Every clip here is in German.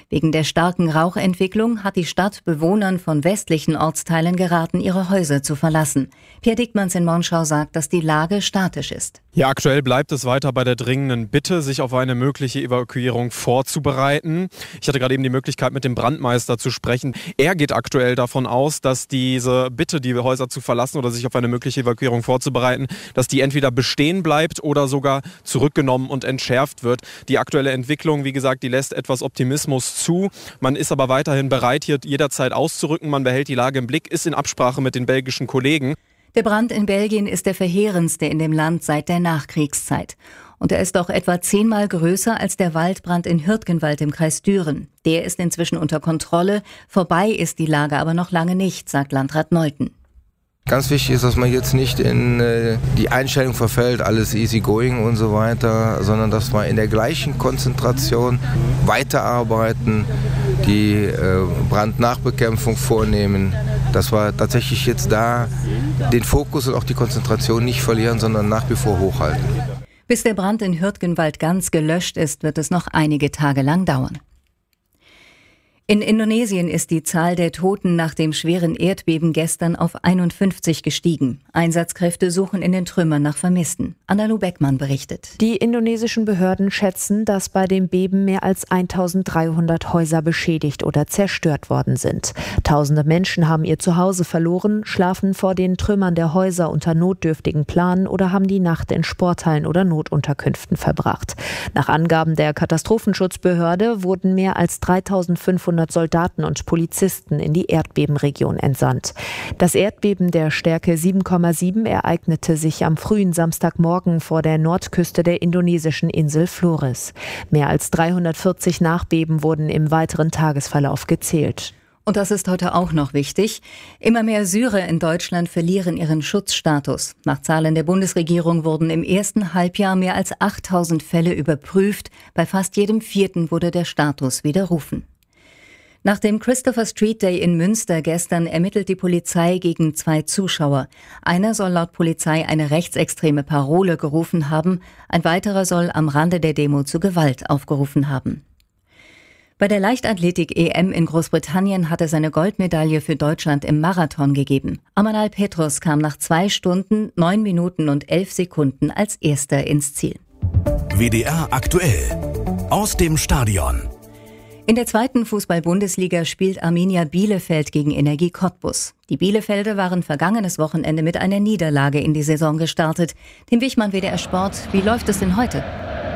Wegen der starken Rauchentwicklung hat die Stadt Bewohnern von westlichen Ortsteilen geraten, ihre Häuser zu verlassen. Pierre Dickmanns in Monschau sagt, dass die Lage statisch ist. Ja, aktuell bleibt es weiter bei der dringenden Bitte, sich auf eine mögliche Evakuierung vorzubereiten. Ich hatte gerade eben die Möglichkeit, mit dem Brandmeister zu sprechen. Er geht aktuell davon aus, dass diese Bitte, die Häuser zu verlassen oder sich auf eine mögliche Evakuierung vorzubereiten, dass die entweder bestehen bleibt oder sogar zurückgenommen und entschärft wird. Die aktuelle Entwicklung, wie gesagt, die lässt etwas Optimismus zu. Man ist aber weiterhin bereit, hier jederzeit auszurücken. Man behält die Lage im Blick, ist in Absprache mit den belgischen Kollegen. Der Brand in Belgien ist der verheerendste in dem Land seit der Nachkriegszeit. Und er ist auch etwa 10-mal größer als der Waldbrand in Hürtgenwald im Kreis Düren. Der ist inzwischen unter Kontrolle. Vorbei ist die Lage aber noch lange nicht, sagt Landrat Neuten. Ganz wichtig ist, dass man jetzt nicht in die Einstellung verfällt, alles easy going und so weiter, sondern dass wir in der gleichen Konzentration weiterarbeiten, die Brandnachbekämpfung vornehmen, dass wir tatsächlich jetzt da den Fokus und auch die Konzentration nicht verlieren, sondern nach wie vor hochhalten. Bis der Brand in Hürtgenwald ganz gelöscht ist, wird es noch einige Tage lang dauern. In Indonesien ist die Zahl der Toten nach dem schweren Erdbeben gestern auf 51 gestiegen. Einsatzkräfte suchen in den Trümmern nach Vermissten. Anna-Lu Beckmann berichtet. Die indonesischen Behörden schätzen, dass bei dem Beben mehr als 1300 Häuser beschädigt oder zerstört worden sind. Tausende Menschen haben ihr Zuhause verloren, schlafen vor den Trümmern der Häuser unter notdürftigen Planen oder haben die Nacht in Sporthallen oder Notunterkünften verbracht. Nach Angaben der Katastrophenschutzbehörde wurden mehr als 3500 Soldaten und Polizisten in die Erdbebenregion entsandt. Das Erdbeben der Stärke 7,7 ereignete sich am frühen Samstagmorgen vor der Nordküste der indonesischen Insel Flores. Mehr als 340 Nachbeben wurden im weiteren Tagesverlauf gezählt. Und das ist heute auch noch wichtig. Immer mehr Syrer in Deutschland verlieren ihren Schutzstatus. Nach Zahlen der Bundesregierung wurden im ersten Halbjahr mehr als 8000 Fälle überprüft. Bei fast jedem vierten wurde der Status widerrufen. Nach dem Christopher Street Day in Münster gestern ermittelt die Polizei gegen 2 Zuschauer. Einer soll laut Polizei eine rechtsextreme Parole gerufen haben, ein weiterer soll am Rande der Demo zu Gewalt aufgerufen haben. Bei der Leichtathletik-EM in Großbritannien hat es eine Goldmedaille für Deutschland im Marathon gegeben. Amanal Petros kam nach 2 Stunden, 9 Minuten und 11 Sekunden als Erster ins Ziel. WDR aktuell aus dem Stadion. In der 2. Fußball-Bundesliga spielt Arminia Bielefeld gegen Energie Cottbus. Die Bielefelder waren vergangenes Wochenende mit einer Niederlage in die Saison gestartet. Tim Wichmann, WDR Sport, wie läuft es denn heute?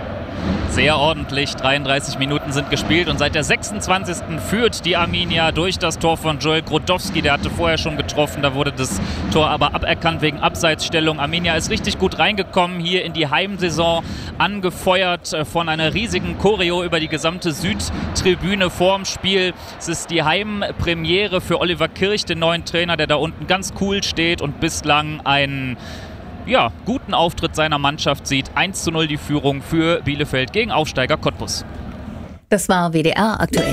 Sehr ordentlich, 33 Minuten sind gespielt und seit der 26. führt die Arminia durch das Tor von Joel Grodowski. Der hatte vorher schon getroffen, da wurde das Tor aber aberkannt wegen Abseitsstellung. Arminia ist richtig gut reingekommen hier in die Heimsaison, angefeuert von einer riesigen Choreo über die gesamte Südtribüne vorm Spiel. Es ist die Heimpremiere für Oliver Kirch, den neuen Trainer, der da unten ganz cool steht und bislang einen guten Auftritt seiner Mannschaft sieht. 1:0 die Führung für Bielefeld gegen Aufsteiger Cottbus. Das war WDR aktuell.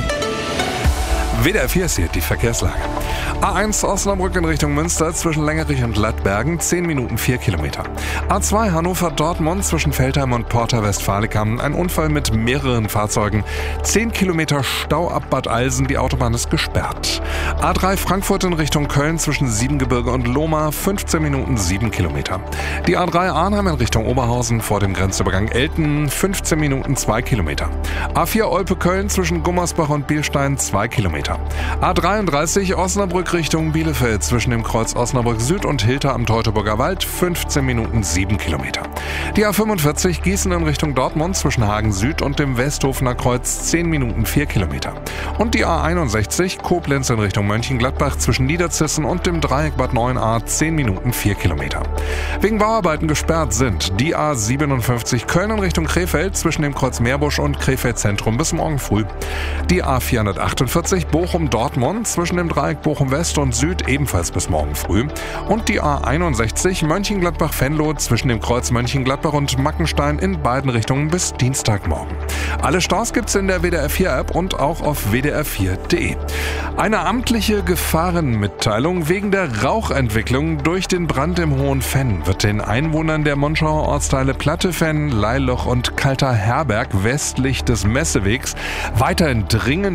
WDR 4 ist hier die Verkehrslage. A1 Osnabrück in Richtung Münster zwischen Längerich und Lattbergen 10 Minuten 4 Kilometer. A2 Hannover-Dortmund zwischen Veltheim und Porta Westfalicam ein Unfall mit mehreren Fahrzeugen. 10 Kilometer Stau ab Bad Alsen, die Autobahn ist gesperrt. A3 Frankfurt in Richtung Köln zwischen Siebengebirge und Lohmar 15 Minuten 7 Kilometer. Die A3 Arnhem in Richtung Oberhausen vor dem Grenzübergang Elten 15 Minuten 2 Kilometer. A4 Olpe-Köln zwischen Gummersbach und Bielstein 2 Kilometer. A33 Osnabrück Richtung Bielefeld zwischen dem Kreuz Osnabrück Süd und Hilter am Teutoburger Wald 15 Minuten 7 Kilometer. Die A45 Gießen in Richtung Dortmund zwischen Hagen Süd und dem Westhofener Kreuz 10 Minuten 4 Kilometer. Und die A61 Koblenz in Richtung Mönchengladbach zwischen Niederzissen und dem Dreieck Bad 9a 10 Minuten 4 Kilometer. Wegen Bauarbeiten gesperrt sind die A57 Köln in Richtung Krefeld zwischen dem Kreuz Meerbusch und Krefeld Zentrum bis morgen früh. Die A448 Bochum-Dortmund zwischen dem Dreieck Bochum West und Süd ebenfalls bis morgen früh. Und die A61 Mönchengladbach-Venlo zwischen dem Kreuz Mönchengladbach und Mackenstein in beiden Richtungen bis Dienstagmorgen. Alle Staus gibt's in der WDR 4 App und auch auf wdr4.de. Eine amtliche Gefahrenmitteilung wegen der Rauchentwicklung durch den Brand im Hohenfenn wird den Einwohnern der Monschauer Ortsteile Plattefenn, Leiloch und Kalter Herberg westlich des Messewegs weiterhin dringend